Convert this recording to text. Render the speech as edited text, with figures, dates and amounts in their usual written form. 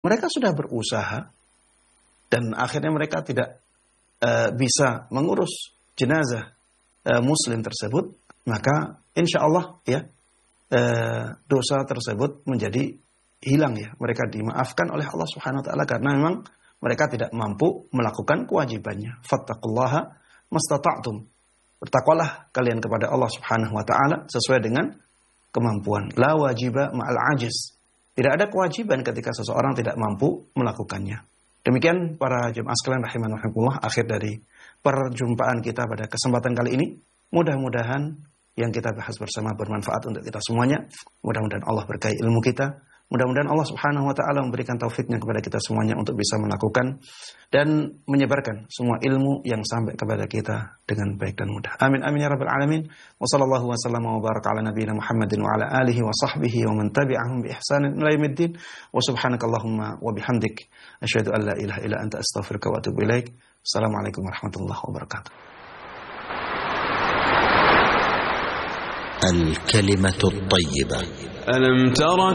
mereka sudah berusaha dan akhirnya mereka tidak bisa mengurus jenazah muslim tersebut, maka insya Allah ya dosa tersebut menjadi hilang ya. Mereka dimaafkan oleh Allah Subhanahu wa taala karena memang mereka tidak mampu melakukan kewajibannya. Fattaqullaha mastata'tum. Bertakwalah kalian kepada Allah Subhanahu wa taala sesuai dengan kemampuan. La wajiba ma'al ajiz. Tidak ada kewajiban ketika seseorang tidak mampu melakukannya. Demikian para jemaah sekalian rahimanallah, akhir dari perjumpaan kita pada kesempatan kali ini. Mudah-mudahan yang kita bahas bersama bermanfaat untuk kita semuanya. Mudah-mudahan Allah berkahi ilmu kita. Mudah-mudahan Allah Subhanahu wa taala memberikan taufiknya kepada kita semuanya untuk bisa melakukan dan menyebarkan semua ilmu yang sampai kepada kita dengan baik dan mudah. Amin amin ya rabbal alamin. Wa sallallahu wasallam wa baraka ala nabiyyina Muhammadin wa ala alihi wa sahbihi wa man tabi'ahum bi ihsanin ila yaumiddin. Wa subhanakallahumma wa bihamdik asyhadu an la ilaha illa anta astaghfiruka wa atubu ilaik. Assalamualaikum warahmatullahi wabarakatuh. الكلمة الطيبة. ألم تر